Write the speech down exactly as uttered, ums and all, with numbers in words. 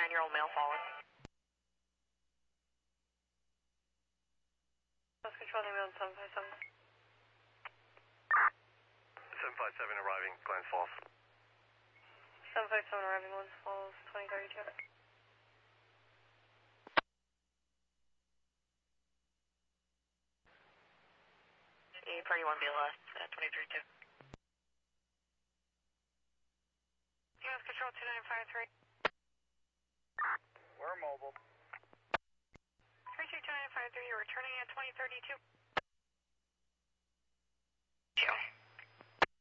thirty-nine-year-old male fallen. Let's control the mail seven five seven. seven five seven arriving, Glens Falls. seven five seven arriving, Glens Falls, twenty thirty-two. E party one B L S, uh, twenty thirty-two. U S Control two nine five three. We're mobile. three two two nine five three, you're returning at twenty thirty-two. Two.